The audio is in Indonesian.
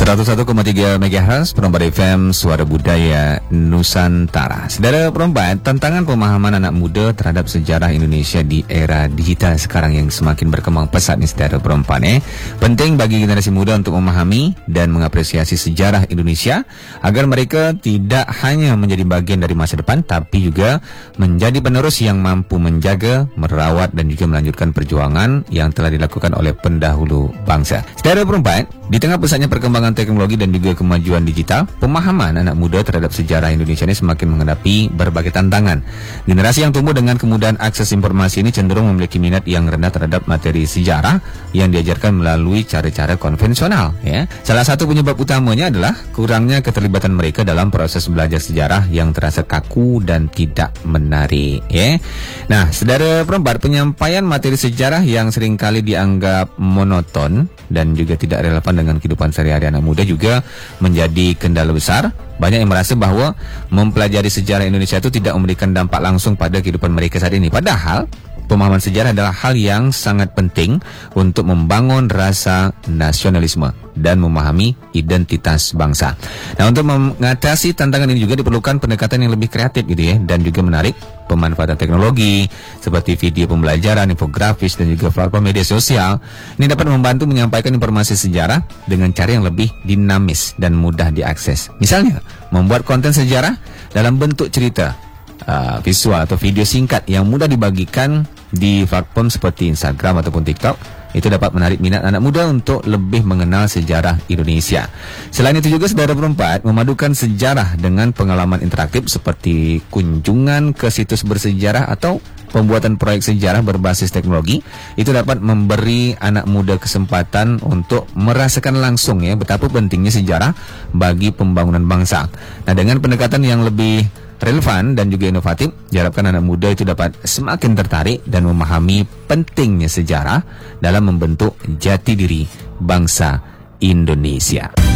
101,3 MHz Perempat FM Suara Budaya Nusantara. Saudara perempat, tantangan pemahaman anak muda terhadap sejarah Indonesia di era digital sekarang yang semakin berkembang pesat nih saudara perempat. Penting bagi generasi muda untuk memahami dan mengapresiasi sejarah Indonesia agar mereka tidak hanya menjadi bagian dari masa depan tapi juga menjadi penerus yang mampu menjaga, merawat dan juga melanjutkan perjuangan yang telah dilakukan oleh pendahulu bangsa. Saudara perempat, di tengah pesatnya perkembangan teknologi dan juga kemajuan digital, pemahaman anak muda terhadap sejarah Indonesia ini semakin menghadapi berbagai tantangan. Generasi yang tumbuh dengan kemudahan akses informasi ini cenderung memiliki minat yang rendah terhadap materi sejarah yang diajarkan melalui cara-cara konvensional. Salah satu penyebab utamanya adalah kurangnya keterlibatan mereka dalam proses belajar sejarah yang terasa kaku dan tidak menarik. Nah, saudara perempat, penyampaian materi sejarah yang seringkali dianggap monoton dan juga tidak relevan dengan kehidupan sehari-hari anak muda juga menjadi kendala besar. Banyak yang merasa bahwa mempelajari sejarah Indonesia itu tidak memberikan dampak langsung pada kehidupan mereka saat ini. Padahal pemahaman sejarah adalah hal yang sangat penting untuk membangun rasa nasionalisme dan memahami identitas bangsa. Nah, untuk mengatasi tantangan ini juga diperlukan pendekatan yang lebih kreatif dan juga menarik. Pemanfaatan teknologi seperti video pembelajaran, infografis dan juga platform media sosial ini dapat membantu menyampaikan informasi sejarah dengan cara yang lebih dinamis dan mudah diakses. Misalnya, membuat konten sejarah dalam bentuk cerita visual atau video singkat yang mudah dibagikan di platform seperti Instagram ataupun TikTok. Itu dapat menarik minat anak muda untuk lebih mengenal sejarah Indonesia. Selain itu juga saudara perempat, memadukan sejarah dengan pengalaman interaktif seperti kunjungan ke situs bersejarah atau pembuatan proyek sejarah berbasis teknologi itu dapat memberi anak muda kesempatan untuk merasakan langsung betapa pentingnya sejarah bagi pembangunan bangsa. Nah, dengan pendekatan yang lebih relevan dan juga inovatif, diharapkan anak muda itu dapat semakin tertarik dan memahami pentingnya sejarah dalam membentuk jati diri bangsa Indonesia.